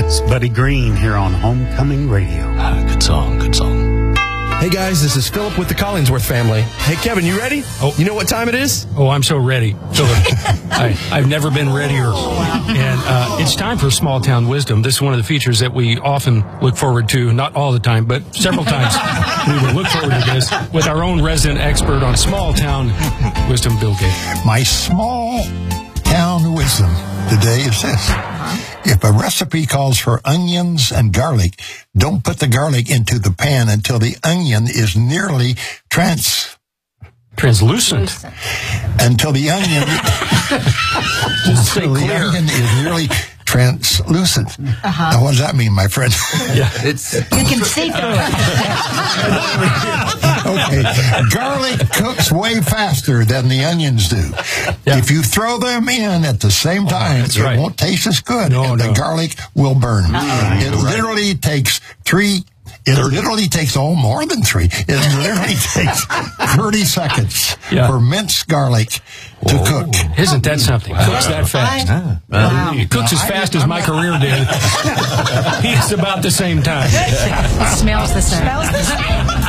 That's Buddy Green here on Homecoming Radio. Good song, good song. Hey guys, this is Philip with the Collingsworth family. Hey Kevin, you ready? Oh. You know what time it is? Oh, I'm so ready, Philip. I've never been readier. And it's time for Small Town Wisdom. This is one of the features that we often look forward to, not all the time, but several times we will look forward to this with our own resident expert on Small Town Wisdom, Bill Gates. My small town wisdom today is this. If a recipe calls for onions and garlic, don't put the garlic into the pan until the onion is nearly translucent. Until the onion, until the onion is nearly translucent. Now, what does that mean, my friend? Yeah, You can see through it. Okay. Garlic cooks way faster than the onions do. Yeah. If you throw them in at the same time, that's it right. won't taste as good, No, and the no. garlic will burn. It literally takes more than 3. It literally takes 30 seconds for minced garlic to cook. Isn't that something? Cooks that fast. It cooks as fast as my career did. He's about the same time. It smells the same.